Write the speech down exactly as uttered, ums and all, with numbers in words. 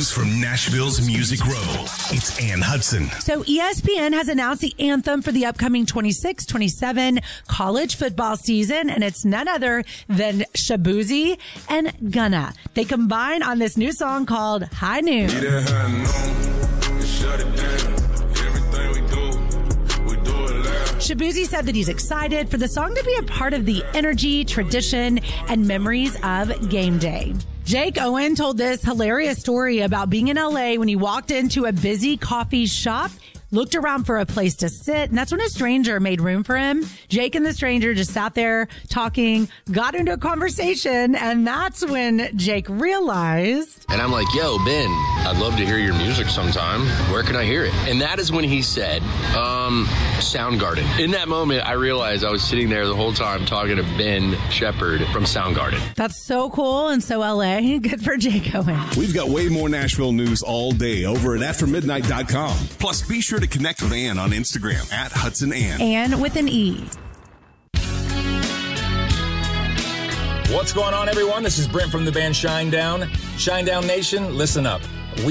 news from Nashville's Music Row. It's Ann Hudson. So E S P N has announced the anthem for the upcoming twenty-six twenty-seven college football season, and it's none other than Shaboozey and Gunna. They combine on this new song called High Noon. Shaboozey said that he's excited for the song to be a part of the energy, tradition, and memories of game day. Jake Owen told this hilarious story about being in L A when he walked into a busy coffee shop, looked around for a place to sit, and that's when a stranger made room for him. Jake and the stranger just sat there talking, got into a conversation, and that's when Jake realized. And I'm like, yo, Ben, I'd love to hear your music sometime. Where can I hear it? And that is when he said, um, Soundgarden. In that moment, I realized I was sitting there the whole time talking to Ben Shepherd from Soundgarden. That's so cool and so L A. Good for Jake Owen. We've got way more Nashville news all day over at after midnight dot com. Plus, be sure to connect with Ann on Instagram at Hudson Ann. Ann with an E. What's going on, everyone? This is Brent from the band Shinedown. Shinedown Nation, listen up.